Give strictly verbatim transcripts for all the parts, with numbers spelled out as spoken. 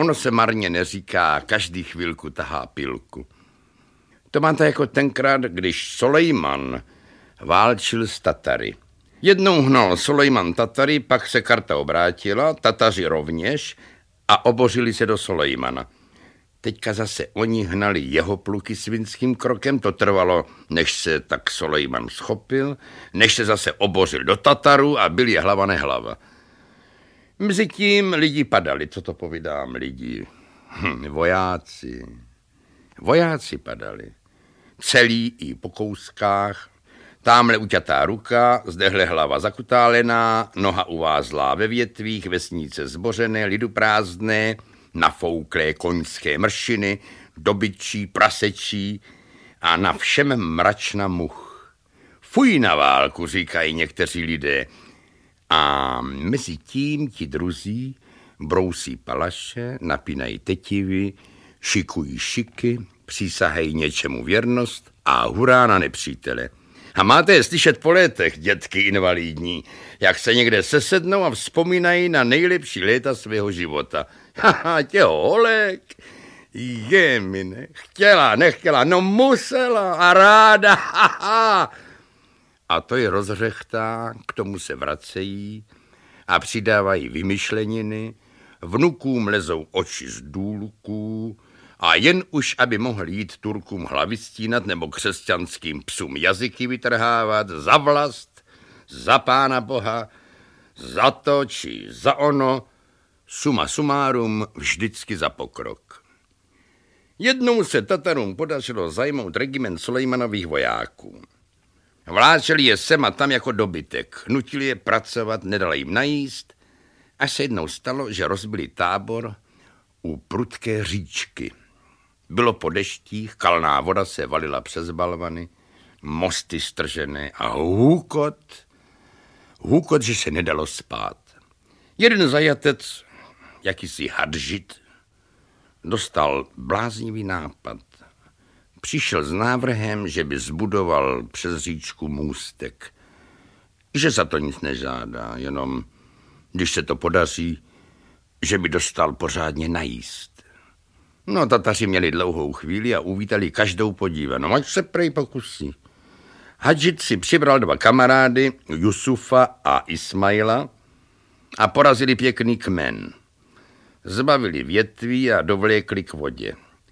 ono se marně neříká, každý chvilku tahá pilku. To máte jako tenkrát, když Sulejman válčil s Tatary. Jednou hnal Sulejman Tatary, pak se karta obrátila, Tataři rovněž a obořili se do Sulejmana. Teďka zase oni hnali jeho pluky svinským krokem, to trvalo, než se tak Sulejman schopil, než se zase obořil do Tataru a byl je hlava nehlava. Mezitím lidi padali, co to povídám, lidi, hm, vojáci, vojáci padali, celý i po kouskách, támhle uťatá ruka, zdehle hlava zakutálená, noha uvázlá ve větvích, vesnice zbořené, lidu prázdné, nafouklé koňské mršiny, dobyčí, prasečí a na všem mračna much. Fuj na válku, říkají někteří lidé. A mezi tím ti druzí brousí palaše, napínají tetivy, šikují šiky, přísahají něčemu věrnost a hurá na nepřítele. A máte je slyšet po létech, dětky invalidní, jak se někde sesednou a vzpomínají na nejlepší léta svého života. Haha, těho holek, jemine, chtěla, nechtěla, no musela a ráda, haha. A to je rozřechtá, k tomu se vracejí a přidávají vymyšleniny, vnukům lezou oči z důlků a jen už, aby mohl jít Turkům hlavy stínat nebo křesťanským psům jazyky vytrhávat za vlast, za Pána Boha, za to či za ono, suma sumárum vždycky za pokrok. Jednou se Tatarům podařilo zajmout regiment Sulejmanových vojáků. Vláčeli je sem a tam jako dobytek, nutili je pracovat, nedali jim najíst, až se jednou stalo, že rozbili tábor u prudké říčky. Bylo po deštích, kalná voda se valila přes balvany, mosty stržené a hůkot, hůkot, že se nedalo spát. Jeden zajatec, jakýsi hadžit, dostal bláznivý nápad. Přišel s návrhem, že by zbudoval přes říčku můstek. Že za to nic nežádá, jenom když se to podaří, že by dostal pořádně najíst. No, Tataři měli dlouhou chvíli a uvítali každou podívanou, ať se prej pokusí. Hadžit si přibral dva kamarády, Jusufa a Ismaila, a porazili pěkný kmen. Zbavili větví a dovlékli k vodě.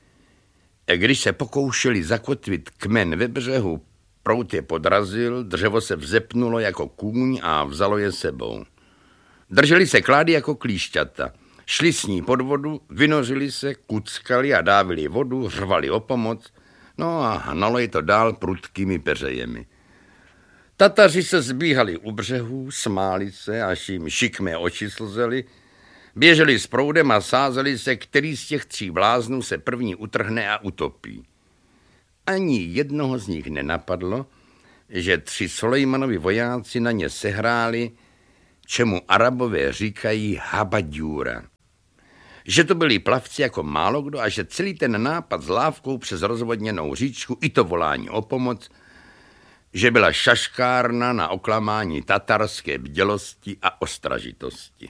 Když se pokoušeli zakotvit kmen ve břehu, proud je podrazil, dřevo se vzepnulo jako kůň a vzalo je sebou. Drželi se klády jako klíšťata. Šli s ní pod vodu, vynořili se, kuckali a dávili vodu, řvali o pomoc, no a hnalo je to dál prudkými peřejemi. Tataři se zbíhali u břehu, smáli se, až jim šikmé oči slzely, běželi s proudem a sázeli se, který z těch tří bláznů se první utrhne a utopí. Ani jednoho z nich nenapadlo, že tři Sulejmanovi vojáci na ně sehráli, čemu Arabové říkají habadjura. Že to byli plavci jako málo kdo a že celý ten nápad s lávkou přes rozvodněnou říčku i to volání o pomoc, že byla šaškárna na oklamání tatarské bdělosti a ostražitosti.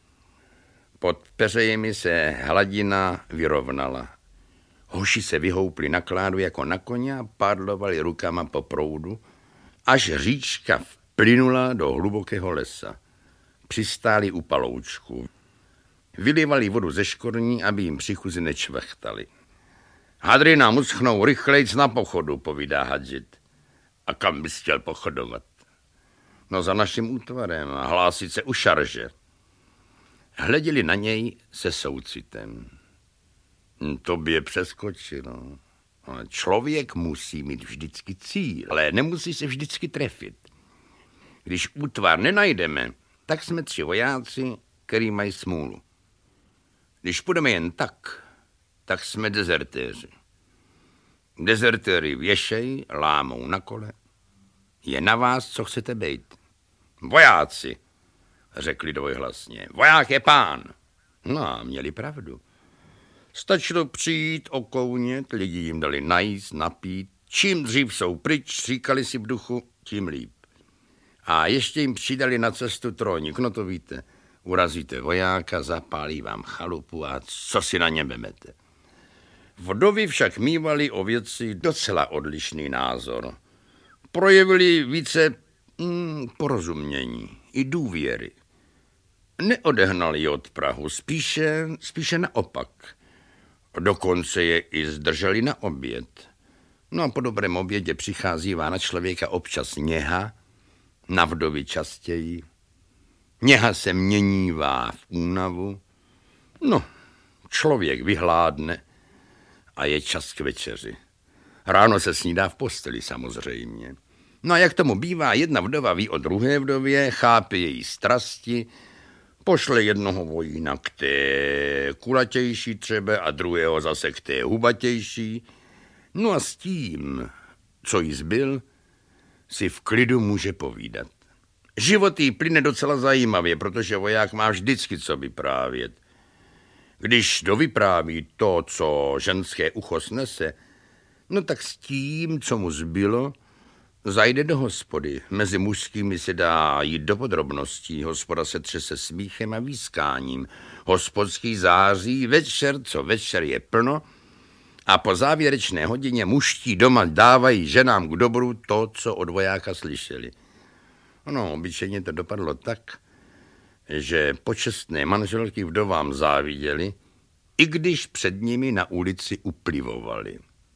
Pod peřejemi se hladina vyrovnala. Hoši se vyhoupli na kládu jako na koně a pádlovali rukama po proudu, až říčka vplynula do hlubokého lesa. Přistáli u paloučku. Vylivali vodu ze škorní, aby jim příchuzy nečvechtali. Hadry nám uschnou rychlejc na pochodu, povídá Hadžit. A kam bys chtěl pochodovat? No za naším útvarem a hlásit se u šarže. Hleděli na něj se soucitem. To by je přeskočilo. Člověk musí mít vždycky cíl, ale nemusí se vždycky trefit. Když útvar nenajdeme, tak jsme tři vojáci, který mají smůlu. Když půjdeme jen tak, tak jsme dezertéři. Dezertéři věšejí, lámou na kole. Je na vás, co chcete bejt. Vojáci, řekli dvojhlasně. Voják je pán. No a měli pravdu. Stačilo přijít, okounět, lidi jim dali najíst, napít. Čím dřív jsou pryč, říkali si v duchu, tím líp. A ještě jim přidali na cestu trojník, no to víte. Urazíte vojáka, zapálí vám chalupu a co si na něm vemete. Vdovy však mívali o věci docela odlišný názor. Projevili více mm, porozumění i důvěry. Neodehnali je od prahu, spíše, spíše naopak. Dokonce je i zdrželi na oběd. No a po dobrém obědě přicházívá na člověka občas něha, na vdovy častěji. Něha se měnívá v únavu. No, člověk vyhládne a je čas k večeři. Ráno se snídá v posteli samozřejmě. No a jak tomu bývá, jedna vdova ví o druhé vdově, chápe její strasti, pošle jednoho vojína k té kulatější třeba a druhého zase k té hubatější. No a s tím, co jí zbyl, si v klidu může povídat. Život jí plyne docela zajímavě, protože voják má vždycky co vyprávět. Když dovypráví to, co ženské ucho snese, no tak s tím, co mu zbylo, zajde do hospody. Mezi mužskými se dá jít do podrobností. Hospoda se třese smíchem a výskáním. Hospodský září, večer, co večer je plno, a po závěrečné hodině mužští doma dávají ženám k dobru to, co od vojáka slyšeli. No, obyčejně to dopadlo tak, že počestné manželky vdovám záviděli, i když před nimi na ulici uplivovali.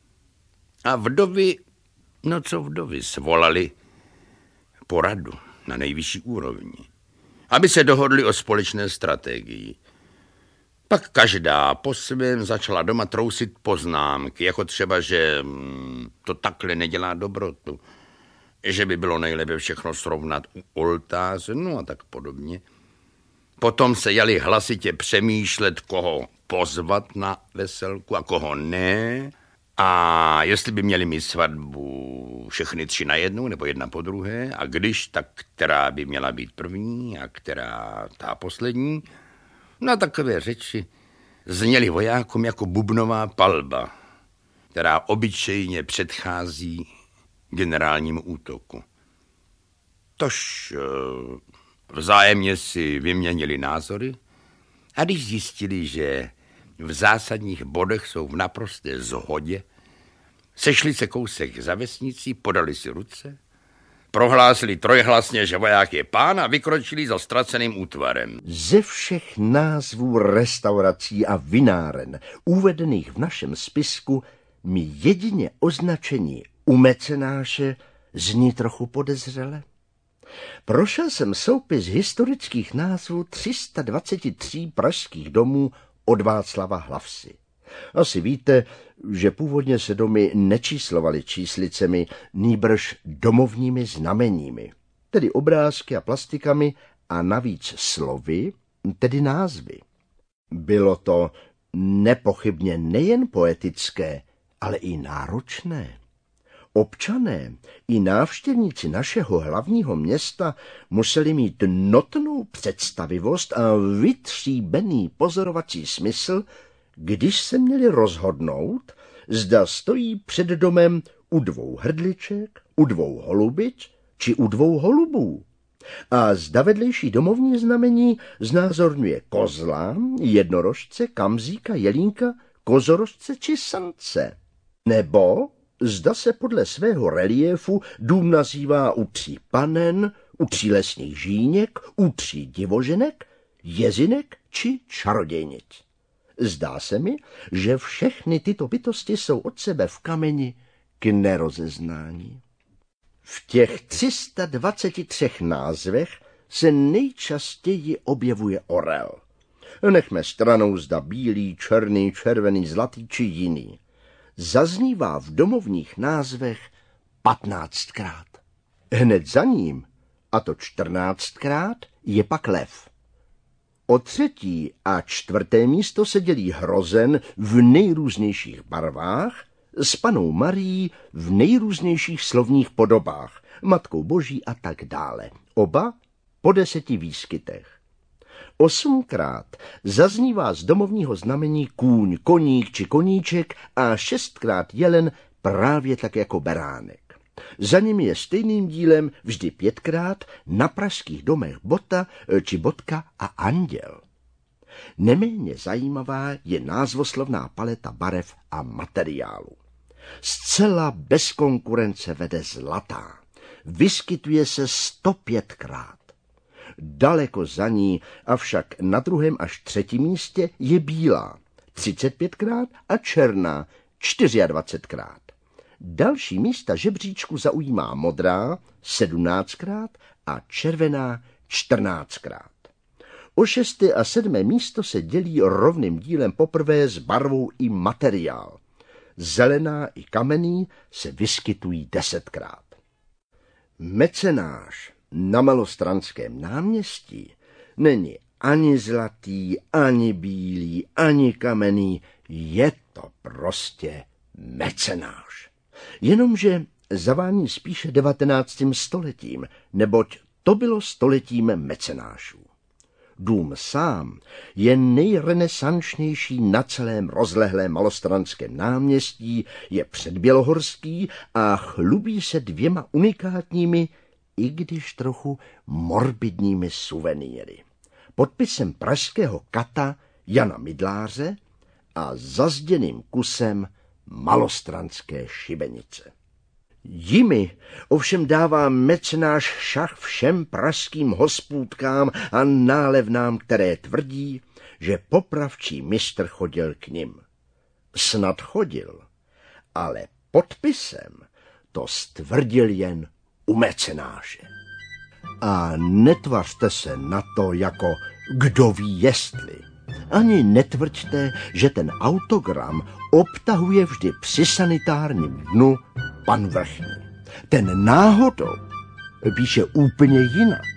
A vdovy, no co vdovy, svolali poradu na nejvyšší úrovni, aby se dohodli o společné strategii. Pak každá po svém začala doma trousit poznámky, jako třeba, že to takhle nedělá dobrotu, že by bylo nejlépe všechno srovnat u oltáře, no a tak podobně. Potom se jali hlasitě přemýšlet, koho pozvat na veselku a koho ne, a jestli by měli mít svatbu všechny tři na jednou nebo jedna po druhé, a když, tak která by měla být první a která ta poslední. No a takové řeči zněly vojákům jako bubnová palba, která obyčejně předchází generálnímu útoku. Tož vzájemně si vyměnili názory a když zjistili, že v zásadních bodech jsou v naprosté shodě, sešli se kousek za vesnicí, podali si ruce, prohlásili trojhlasně, že voják je pán, a vykročili za ztraceným útvarem. Ze všech názvů restaurací a vináren uvedených v našem spisku mi jedině označení u mecenáše zní trochu podezřele. Prošel jsem soupis historických názvů tři sta dvacet tři pražských domů od Václava Hlavsy. Asi víte, že původně se domy nečíslovaly číslicemi, nýbrž domovními znameními, tedy obrázky a plastikami a navíc slovy, tedy názvy. Bylo to nepochybně nejen poetické, ale i náročné. Občané i návštěvníci našeho hlavního města museli mít notnou představivost a vytříbený pozorovací smysl, když se měli rozhodnout, zda stojí před domem u dvou hrdliček, u dvou holubic či u dvou holubů. A zda vedlejší domovní znamení znázorňuje kozla, jednorožce, kamzíka, jelínka, kozorožce či srnce. Nebo zda se podle svého reliéfu dům nazývá u tří panen, u tří lesních žíněk, u tří divoženek, jezinek či čarodějnic. Zdá se mi, že všechny tyto bytosti jsou od sebe v kameni k nerozeznání. V těch tři sta dvaceti třech názvech se nejčastěji objevuje orel. Nechme stranou zda bílý, černý, červený, zlatý či jiný. Zaznívá v domovních názvech patnáctkrát. Hned za ním, a to čtrnáctkrát, je pak lev. O třetí a čtvrté místo se dělí hrozen v nejrůznějších barvách s Pannou Marií v nejrůznějších slovních podobách, Matkou Boží a tak dále. Oba po deseti výskytech. Osmkrát zaznívá z domovního znamení kůň, koník či koníček a šestkrát jelen právě tak jako beránek. Za nimi je stejným dílem vždy pětkrát na pražských domech Bota či Botka a Anděl. Neméně zajímavá je názvoslovná paleta barev a materiálu. Zcela bez konkurence vede zlatá. Vyskytuje se sto pětkrát. Daleko za ní, avšak na druhém až třetím místě je bílá, třicet pětkrát a černá, dvacetčtyřikrát. Další místa žebříčku zaujímá modrá, sedmnáctkrát a červená, čtrnáctkrát. O šesté a sedmé místo se dělí rovným dílem poprvé s barvou i materiál. Zelená i kamenný se vyskytují desetkrát. Mecenáš na Malostranském náměstí není ani zlatý, ani bílý, ani kamenný, je to prostě mecenáš. Jenomže zavání spíše devatenáctým stoletím, neboť to bylo stoletím mecenášů. Dům sám je nejrenesančnější na celém rozlehlém Malostranském náměstí, je předbělohorský a chlubí se dvěma unikátními, i když trochu morbidními suvenýry. Podpisem pražského kata Jana Mydláře a zazděným kusem malostranské šibenice. Jimi ovšem dává mecenáš šach všem pražským hospůdkám a nálevnám, které tvrdí, že popravčí mistr chodil k nim. Snad chodil, ale podpisem to stvrdil jen u mecenáše. A netvařte se na to jako kdo ví jestli. Ani netvrďte, že ten autogram obtahuje vždy při sanitárním dnu pan Vrchní. Ten náhodou píše úplně jinak.